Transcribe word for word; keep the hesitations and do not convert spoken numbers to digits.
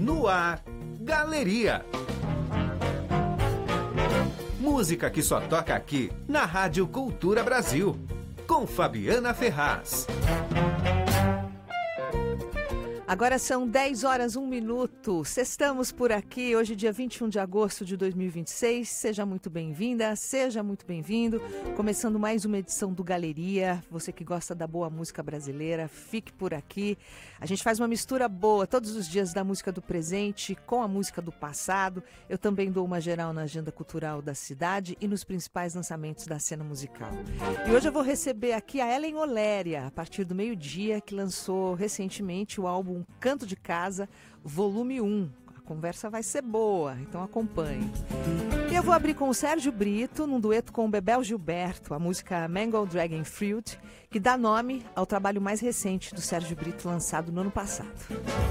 No ar, Galeria. Música que só toca aqui na Rádio Cultura Brasil. Com Fabiana Ferraz. Agora são dez horas, um minuto. Estamos por aqui, hoje dia vinte e um de agosto de dois mil e vinte e seis. Seja muito bem-vinda, seja muito bem-vindo. Começando mais uma edição do Galeria. Você que gosta da boa música brasileira, fique por aqui. A gente faz uma mistura boa todos os dias da música do presente com a música do passado. Eu também dou uma geral na agenda cultural da cidade e nos principais lançamentos da cena musical. E hoje eu vou receber aqui a Ellen Oléria, a partir do meio-dia, que lançou recentemente o álbum Um Canto de Casa, volume um. A conversa vai ser boa, então acompanhe. E eu vou abrir com o Sérgio Brito, num dueto com o Bebel Gilberto, a música Mango Dragon Fruit, que dá nome ao trabalho mais recente do Sérgio Brito, lançado no ano passado.